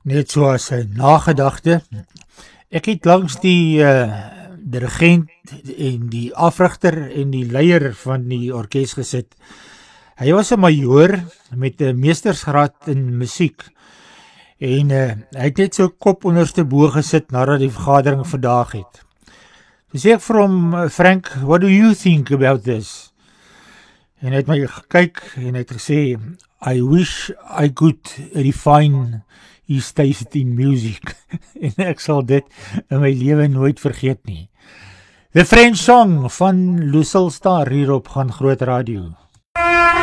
Net soos 'n nagedagte. Ek het langs die dirigent en die afrigter en die leier van die orkes gesit. Hy was 'n majoor met 'n meestersgraad in musiek. En hy het net so kop onderste bo gesit nadat die vergadering vandag het. Toe sê ek vir hom, Frank, what do you think about this? En hy het my gekyk en hy het gesê, I wish I could refine his taste in music. En ek sal dit in my lewe nooit vergeet nie. The French Song van Lucille Star hierop Gaan Groot Radio.